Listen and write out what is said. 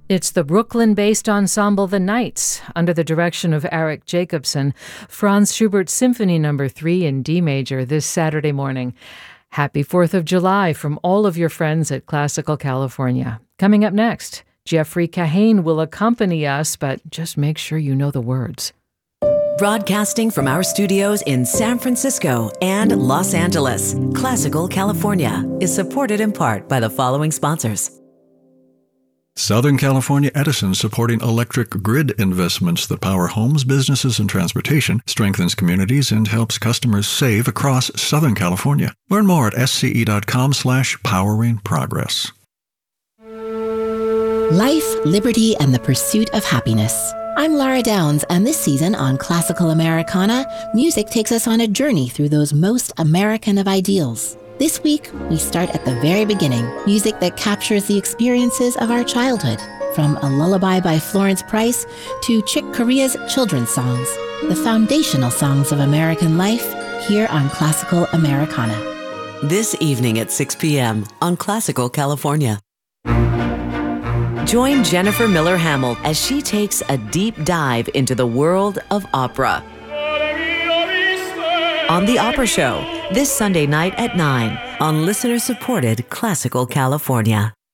It's the Brooklyn-based ensemble The Knights, under the direction of Eric Jacobson, Franz Schubert Symphony No. 3 in D major this Saturday morning. Happy 4th of July from all of your friends at Classical California. Coming up next, Jeffrey Kahane will accompany us, but just make sure you know the words. Broadcasting from our studios in San Francisco and Los Angeles, Classical California is supported in part by the following sponsors. Southern California Edison, supporting electric grid investments that power homes, businesses, and transportation, strengthens communities, and helps customers save across Southern California. Learn more at sce.com/poweringprogress. Life, liberty, and the pursuit of happiness. I'm Lara Downs, and this season on Classical Americana, music takes us on a journey through those most American of ideals. This week, we start at the very beginning, music that captures the experiences of our childhood, from A Lullaby by Florence Price to Chick Corea's children's songs, the foundational songs of American life, here on Classical Americana. This evening at 6 p.m. on Classical California. Join Jennifer Miller Hamill as she takes a deep dive into the world of opera. On The Opera Show, this Sunday night at 9 on listener-supported Classical California.